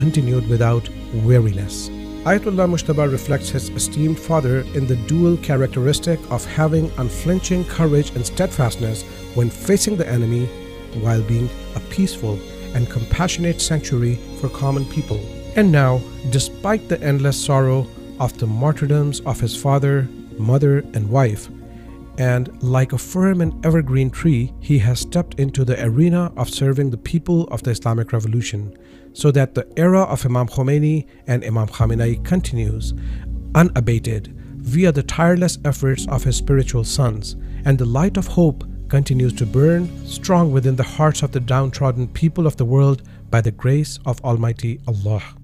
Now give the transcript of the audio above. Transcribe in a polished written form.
continued without weariness. Ayatollah Mujtaba reflects his esteemed father in the dual characteristic of having unflinching courage and steadfastness when facing the enemy, while being a peaceful and compassionate sanctuary for common people. And now, despite the endless sorrow of the martyrdoms of his father, mother, and wife, and like a firm and evergreen tree, he has stepped into the arena of serving the people of the Islamic Revolution, so that the era of Imam Khomeini and Imam Khamenei continues unabated via the tireless efforts of his spiritual sons, and the light of hope continues to burn strong within the hearts of the downtrodden people of the world by the grace of Almighty Allah.